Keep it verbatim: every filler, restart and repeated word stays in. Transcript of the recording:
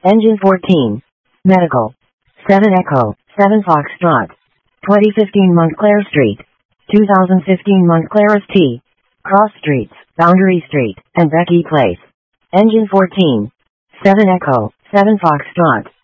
Engine fourteen. Medical. seven Echo, seven Foxtrot. twenty fifteen Montclair Street. two thousand fifteen Montclair S T. Cross Streets, Boundary Street, and Becky Place. Engine fourteen. seven Echo, seven Foxtrot.